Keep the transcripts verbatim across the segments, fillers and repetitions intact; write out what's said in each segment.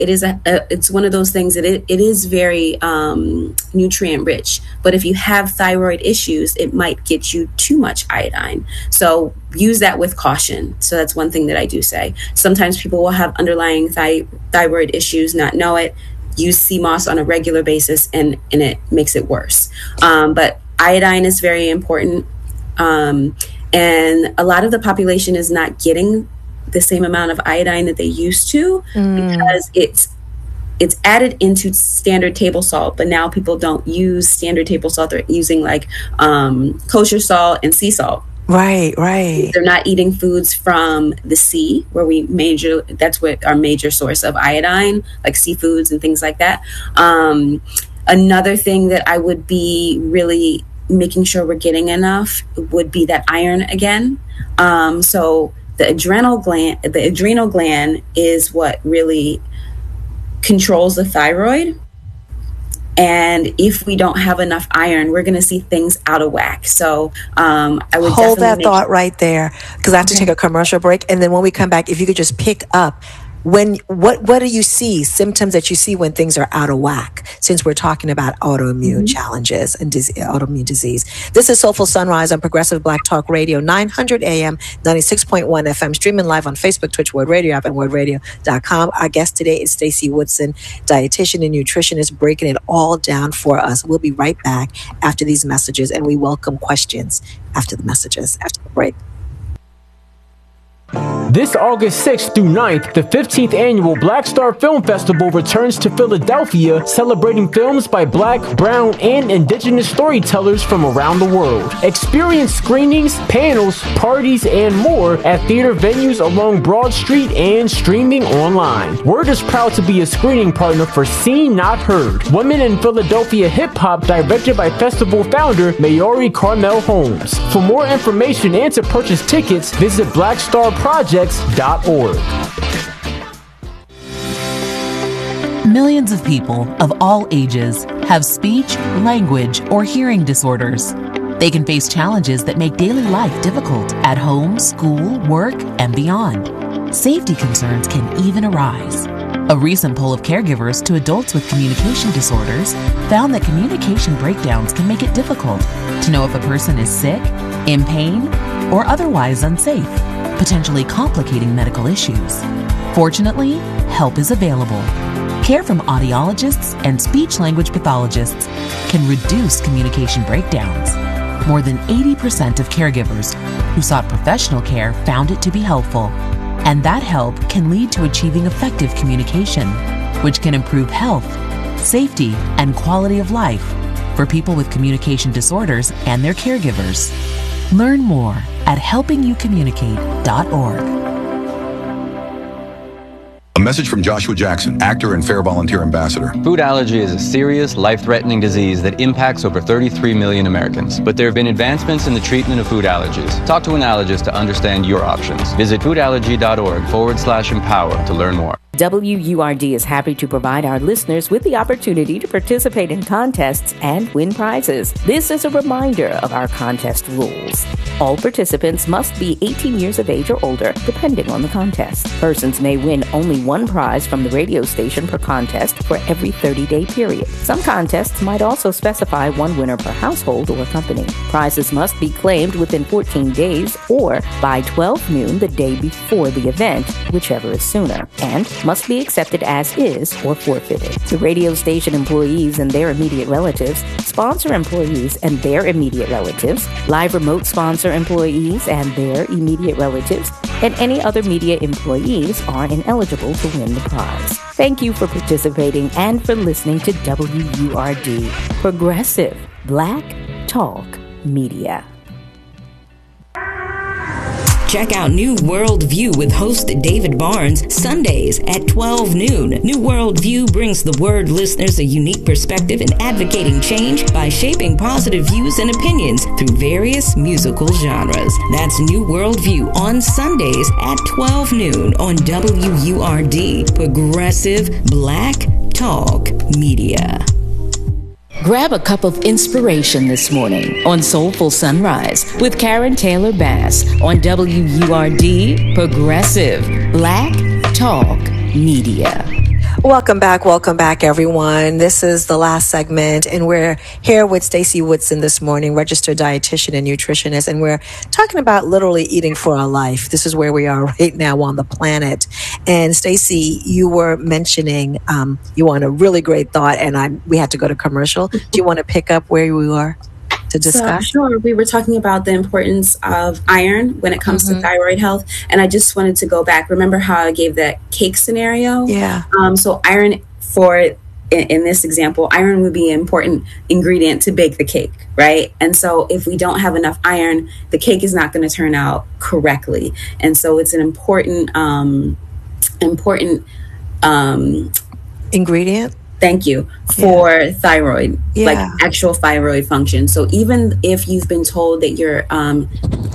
it is a, a it's one of those things that it, it is very um, nutrient rich. But if you have thyroid issues, it might get you too much iodine. So use that with caution. So that's one thing that I do say. Sometimes people will have underlying thi- thyroid issues, not know it, use sea moss on a regular basis, and, and it makes it worse. Um, but iodine is very important. Um, and a lot of the population is not getting the same amount of iodine that they used to mm. because it's it's added into standard table salt, but now people don't use standard table salt. They're using like um, kosher salt and sea salt. Right, right. They're not eating foods from the sea, where we major, that's what our major source of iodine, like seafoods and things like that. Um, another thing that I would be really making sure we're getting enough would be that iron again. Um, so the adrenal gland, the adrenal gland is what really controls the thyroid. And if we don't have enough iron, we're going to see things out of whack. So um, I would hold that make- thought right there, because I have to take a commercial break. And then when we come back, if you could just pick up when what what do you see, symptoms that you see when things are out of whack, since we're talking about autoimmune mm-hmm. challenges and dis- autoimmune disease. This is Soulful Sunrise on Progressive Black Talk Radio, nine hundred A M, ninety-six point one F M, streaming live on Facebook, Twitch, Word Radio app, and word radio dot com. Our guest today is Stacey Woodson, dietitian and nutritionist, breaking it all down for us. We'll be right back after these messages, and we welcome questions after the messages, after the break. This August sixth through ninth, the fifteenth annual Black Star Film Festival returns to Philadelphia, celebrating films by Black, Brown, and Indigenous storytellers from around the world. Experience screenings, panels, parties, and more at theater venues along Broad Street and streaming online. Word is proud to be a screening partner for Seen Not Heard, Women in Philadelphia Hip Hop, directed by festival founder Mayori Carmel Holmes. For more information and to purchase tickets, visit black star projects dot org. Millions of people of all ages have speech, language, or hearing disorders. They can face challenges that make daily life difficult at home, school, work, and beyond. Safety concerns can even arise. A recent poll of caregivers to adults with communication disorders found that communication breakdowns can make it difficult to know if a person is sick, in pain, or otherwise unsafe, potentially complicating medical issues. Fortunately, help is available. Care from audiologists and speech-language pathologists can reduce communication breakdowns. More than eighty percent of caregivers who sought professional care found it to be helpful, and that help can lead to achieving effective communication, which can improve health, safety, and quality of life for people with communication disorders and their caregivers. Learn more at helping you communicate dot org. A message from Joshua Jackson, actor and Fair Volunteer Ambassador. Food allergy is a serious, life-threatening disease that impacts over thirty-three million Americans. But there have been advancements in the treatment of food allergies. Talk to an allergist to understand your options. Visit food allergy dot org forward slash empower to learn more. W U R D is happy to provide our listeners with the opportunity to participate in contests and win prizes. This is a reminder of our contest rules. All participants must be eighteen years of age or older, depending on the contest. Persons may win only one prize from the radio station per contest for every thirty-day period. Some contests might also specify one winner per household or company. Prizes must be claimed within fourteen days or by twelve noon the day before the event, whichever is sooner, and must be accepted as is or forfeited. The radio station employees and their immediate relatives, sponsor employees and their immediate relatives, live remote sponsor employees and their immediate relatives, and any other media employees are ineligible to win the prize. Thank you for participating and for listening to W U R D, Progressive Black Talk Media. Check out New World View with host David Barnes, Sundays at twelve noon. New World View brings the word listeners a unique perspective in advocating change by shaping positive views and opinions through various musical genres. That's New World View on Sundays at twelve noon on W U R D, Progressive Black Talk Media. Grab a cup of inspiration this morning on Soulful Sunrise with Karen Taylor Bass on W U R D, Progressive Black Talk Media. Welcome back. Welcome back, everyone. This is the last segment, and we're here with Stacey Woodson this morning, registered dietitian and nutritionist, and we're talking about literally eating for our life. This is where we are right now on the planet. And Stacey, you were mentioning um, you want a really great thought, and I we had to go to commercial. Do you want to pick up where we were to discuss? So, sure. We were talking about the importance of iron when it comes mm-hmm. to thyroid health. And I just wanted to go back. Remember how I gave that cake scenario? Yeah. Um, so iron for, in, in this example, iron would be an important ingredient to bake the cake, right? And so if we don't have enough iron, the cake is not going to turn out correctly. And so it's an important, um, important um, ingredient. Thank you for yeah. thyroid, yeah. like actual thyroid function. So even if you've been told that your um,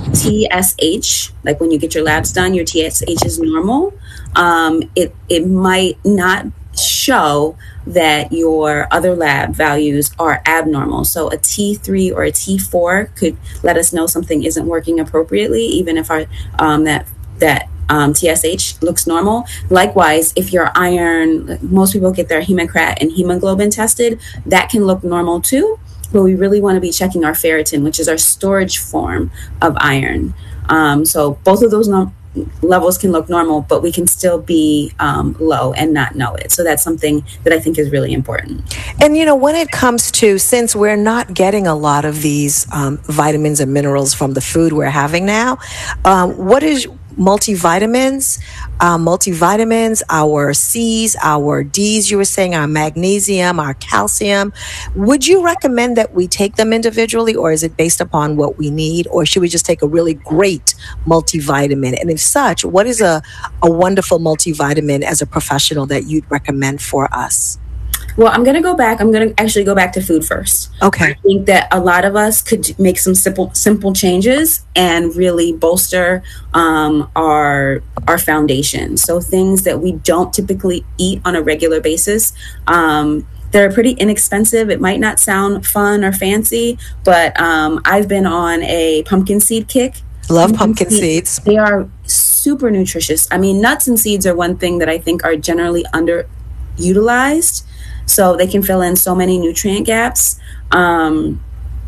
T S H, like when you get your labs done, your T S H is normal, um, it it might not show that your other lab values are abnormal. So a T three or a T four could let us know something isn't working appropriately, even if our um, that that Um, T S H looks normal. Likewise, if your iron, most people get their hemocrat and hemoglobin tested, that can look normal too. But we really want to be checking our ferritin, which is our storage form of iron. Um, so both of those no- levels can look normal, but we can still be um, low and not know it. So that's something that I think is really important. And, you know, when it comes to, since we're not getting a lot of these um, vitamins and minerals from the food we're having now, um, what is multivitamins, uh, multivitamins, our C's, our D's, you were saying, our magnesium, our calcium. Would you recommend that we take them individually, or is it based upon what we need, or should we just take a really great multivitamin? And if such, what is a, a wonderful multivitamin as a professional that you'd recommend for us? Well, I'm going to go back. I'm going to actually go back to food first. Okay. I think that a lot of us could make some simple simple changes and really bolster um, our our foundation. So things that we don't typically eat on a regular basis. Um, they're pretty inexpensive. It might not sound fun or fancy, but um, I've been on a pumpkin seed kick. Love pumpkin, pumpkin seeds. seeds. They are super nutritious. I mean, nuts and seeds are one thing that I think are generally underutilized. So they can fill in so many nutrient gaps. Um,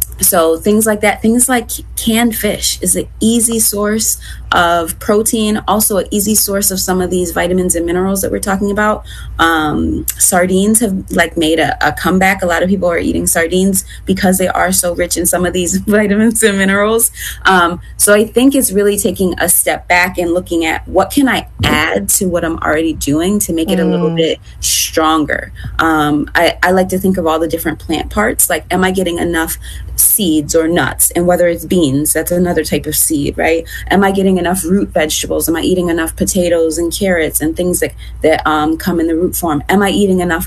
so things like that, things like canned fish is an easy source of protein, also an easy source of some of these vitamins and minerals that we're talking about. Um, sardines have like made a, a comeback. A lot of people are eating sardines because they are so rich in some of these vitamins and minerals. Um, so I think it's really taking a step back and looking at what can I add to what I'm already doing to make it mm. a little bit stronger. Um, I, I like to think of all the different plant parts. Like, am I getting enough seeds or nuts? And whether it's beans, that's another type of seed, right? Am I getting enough root vegetables? Am I eating enough potatoes and carrots and things that, that um, come in the root form? Am I eating enough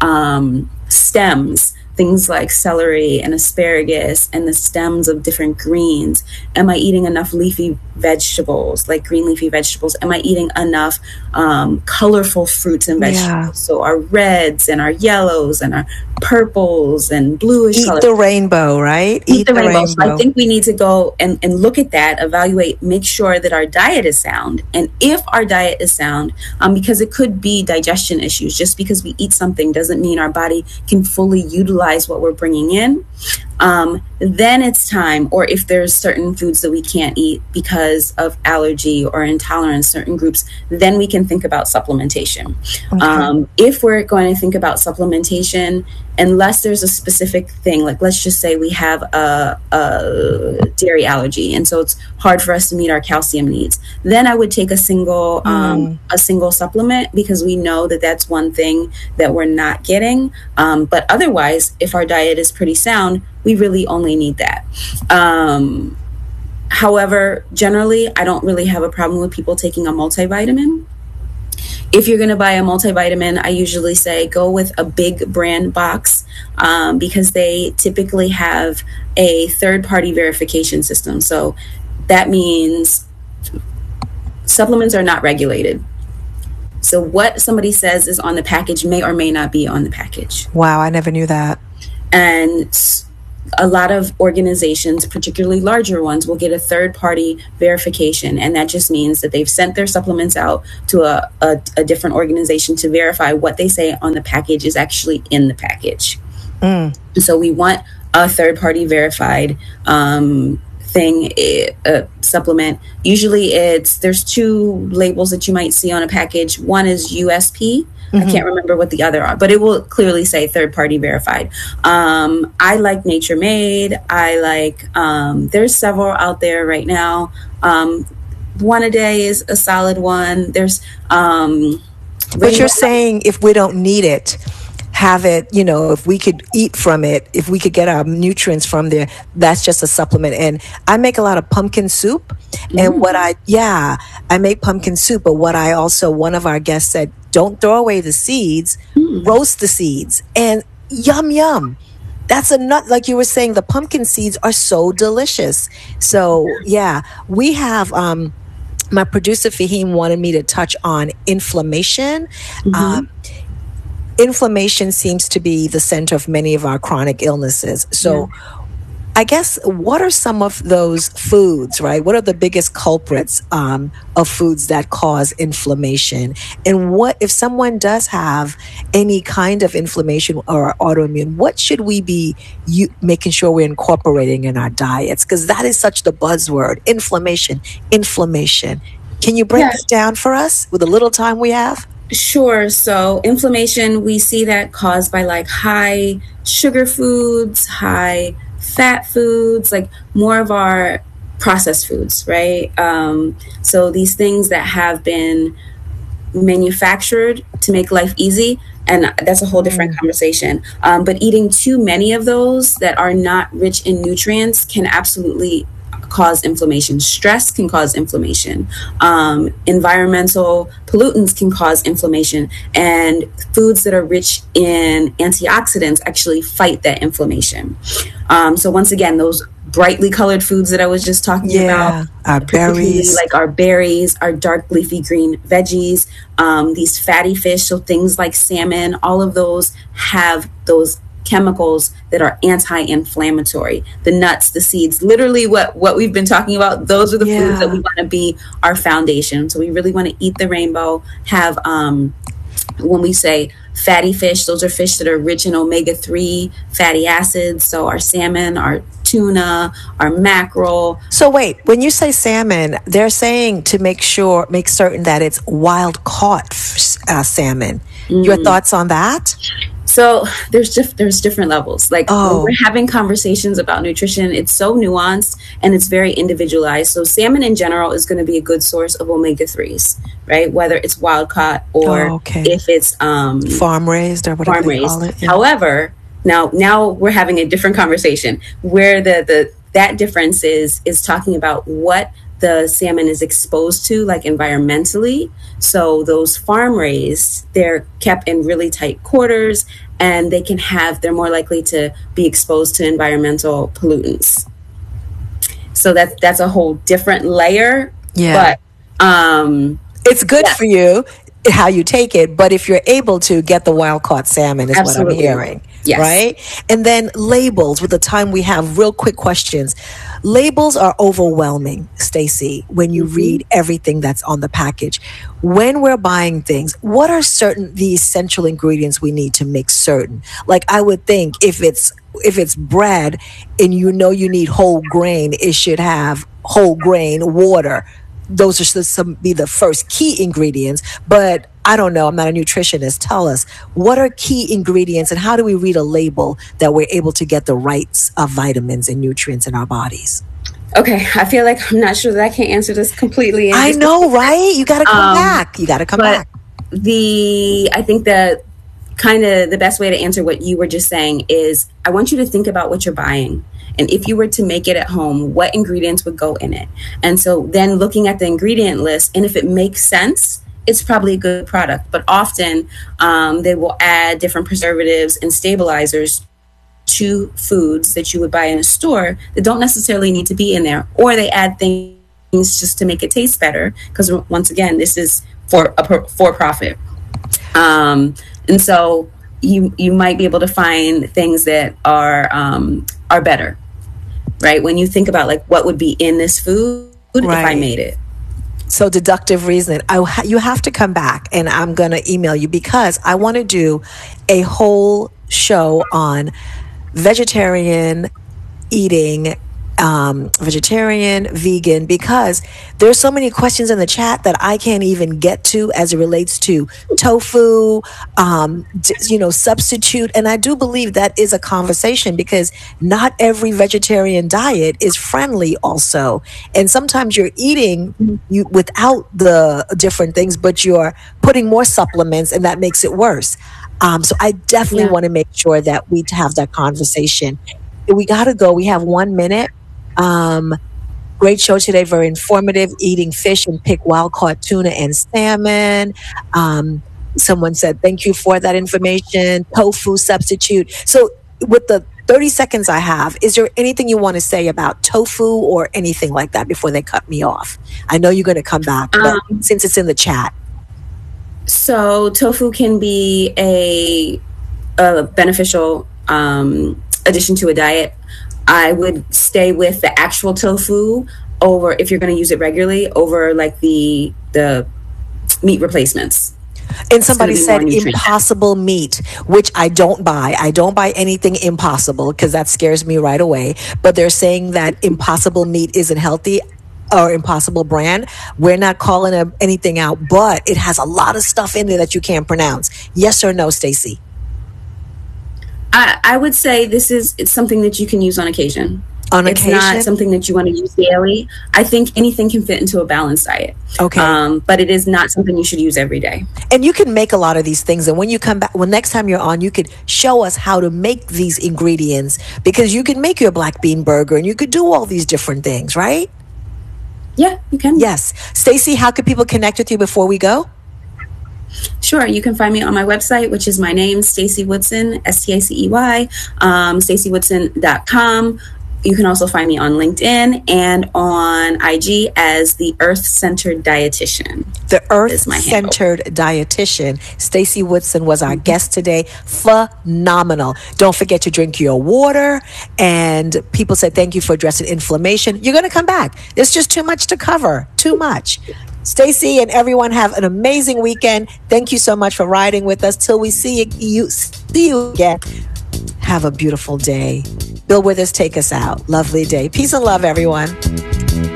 um, stems? Things like celery and asparagus and the stems of different greens. Am I eating enough leafy vegetables, like green leafy vegetables? Am I eating enough um, colorful fruits and vegetables? Yeah. So our reds and our yellows and our purples and bluish Eat colors. the rainbow, right? Eat, Eat the, the rainbow. rainbow. So I think we need to go and, and look at that, evaluate, make sure that our diet is sound. And if our diet is sound, um, because it could be digestion issues, just because we eat something doesn't mean our body can fully utilize what we're bringing in. Um, then it's time, or if there's certain foods that we can't eat because of allergy or intolerance, certain groups, then we can think about supplementation. Okay. Um, if we're going to think about supplementation, unless there's a specific thing, like let's just say we have a, a dairy allergy, and so it's hard for us to meet our calcium needs, then I would take a single mm. um, a single supplement, because we know that that's one thing that we're not getting. Um, but otherwise, if our diet is pretty sound, we really only need that. Um, however, generally, I don't really have a problem with people taking a multivitamin. If you're going to buy a multivitamin, I usually say go with a big brand box, um, because they typically have a third-party verification system. So that means supplements are not regulated. So what somebody says is on the package may or may not be on the package. Wow, I never knew that. And a lot of organizations, particularly larger ones, will get a third-party verification, and that just means that they've sent their supplements out to a, a, a different organization to verify what they say on the package is actually in the package. Mm. So we want a third-party verified um, thing, a supplement. Usually, it's there's two labels that you might see on a package. One is U S P. Mm-hmm. I can't remember what the other are, but it will clearly say third party verified. Um, I like Nature Made. I like, um, there's several out there right now. Um, One A Day is a solid one. There's, um, but you're saying if we don't need it, have it, you know, if we could eat from it, if we could get our nutrients from there, that's just a supplement. And I make a lot of pumpkin soup. Mm. And what I, yeah, I make pumpkin soup. But what I also, one of our guests said, don't throw away the seeds, mm. roast the seeds. And yum, yum. That's a nut. Like you were saying, the pumpkin seeds are so delicious. So, yeah, we have, um, my producer Fahim wanted me to touch on inflammation. Mm-hmm. Um, Inflammation seems to be the center of many of our chronic illnesses. So yeah. I guess what are some of those foods, right? What are the biggest culprits um, of foods that cause inflammation? And what if someone does have any kind of inflammation or autoimmune, what should we be you, making sure we're incorporating in our diets? Because that is such the buzzword, inflammation, inflammation. Can you break yeah. this down for us with the little time we have? Sure. So inflammation, we see that caused by like high sugar foods, high fat foods, like more of our processed foods, right? Um, so these things that have been manufactured to make life easy, and that's a whole different mm. conversation. Um, but eating too many of those that are not rich in nutrients can absolutely cause inflammation. Stress can cause inflammation. Um, environmental pollutants can cause inflammation. And foods that are rich in antioxidants actually fight that inflammation. Um, so once again, those brightly colored foods that I was just talking yeah, about, our berries, like our berries, our dark leafy green veggies, um, these fatty fish, so things like salmon, all of those have those chemicals that are anti-inflammatory. The nuts, the seeds, literally what what we've been talking about, those are the yeah. foods that we want to be our foundation. So we really want to eat the rainbow, have um when we say fatty fish, those are fish that are rich in omega three fatty acids. So our salmon, our tuna, our mackerel. So wait, when you say salmon, they're saying to make sure, make certain that it's wild caught uh, salmon. Mm. Your thoughts on that? So there's diff- there's different levels. Like oh. when we're having conversations about nutrition, it's so nuanced and it's very individualized. So salmon in general is going to be a good source of omega threes, right? Whether it's wild caught or oh, okay. if it's um, farm raised or whatever farm they raised. call it. Yeah. However, now now we're having a different conversation where the the that difference is is talking about what the salmon is exposed to, like environmentally. So those farm raised, they're kept in really tight quarters, and they can have, they're more likely to be exposed to environmental pollutants. So that's that's a whole different layer. Yeah. But um, it's good yeah. for you how you take it, but if you're able to get the wild caught salmon is Absolutely. what I'm hearing. Yes. Right? And then labels, with the time we have, real quick questions. Labels are overwhelming, Stacey, when you mm-hmm. read everything that's on the package. When we're buying things, what are certain the essential ingredients we need to make certain? Like I would think if it's if it's bread and you know you need whole grain, it should have whole grain water. Those are supposed to be the first key ingredients, but I don't know. I'm not a nutritionist. Tell us, what are key ingredients and how do we read a label that we're able to get the right uh, vitamins and nutrients in our bodies? Okay, I feel like I'm not sure that I can answer this completely. I know, right? You got to come um, back. You got to come back. The I think that kind of the best way to answer what you were just saying is I want you to think about what you're buying. And if you were to make it at home, what ingredients would go in it? And so then looking at the ingredient list, and if it makes sense, it's probably a good product. But often um, they will add different preservatives and stabilizers to foods that you would buy in a store that don't necessarily need to be in there. Or they add things just to make it taste better. Because once again, this is for a for profit. Um, and so you you might be able to find things that are um, are better, right? When you think about like what would be in this food if I Right. made it. So deductive reasoning. I, ha- you have to come back, and I'm going to email you because I want to do a whole show on vegetarian eating, um, vegetarian, vegan, because there's so many questions in the chat that I can't even get to as it relates to tofu, um, d- you know, substitute. And I do believe that is a conversation because not every vegetarian diet is friendly also. And sometimes you're eating you without the different things, but you're putting more supplements and that makes it worse. Um, so I definitely Yeah. want to make sure that we have that conversation. We got to go. We have one minute. Um, great show today. Very informative. Eating fish and pick wild caught tuna and salmon. Um, someone said, thank you for that information. Tofu substitute. So with the thirty seconds I have, is there anything you want to say about tofu or anything like that before they cut me off? I know you're going to come back, but Um, since it's in the chat. So tofu can be a, a beneficial um, addition to a diet. I would stay with the actual tofu over, if you're going to use it regularly, over like the the meat replacements. And somebody be said more nutritious. impossible meat, which I don't buy. I don't buy anything impossible because that scares me right away. But they're saying that impossible meat isn't healthy or impossible brand. We're not calling a, anything out, but it has a lot of stuff in there that you can't pronounce. Yes or no, Stacey? I, I would say this is it's something that you can use on occasion. On it's occasion? not something that you want to use daily. I think anything can fit into a balanced diet. Okay. Um, but it is not something you should use every day. And you can make a lot of these things. And when you come back, well, next time you're on, you could show us how to make these ingredients because you can make your black bean burger and you could do all these different things, right? Yeah, you can. Yes. Stacey, how could people connect with you before we go? Sure. You can find me on my website, which is my name, Stacey Woodson, S T A C E Y, um, stacey woodson dot com. You can also find me on LinkedIn and on I G as the Earth Centered Dietitian. The Earth is my handle. Centered Dietitian. Stacey Woodson was our guest today. Phenomenal. Don't forget to drink your water. And people said thank you for addressing inflammation. You're going to come back. There's just too much to cover. Too much. Stacey and everyone have an amazing weekend. Thank you so much for riding with us. Till we see you, you see you again. Have a beautiful day. Bill Withers, take us out. Lovely day. Peace and love, everyone.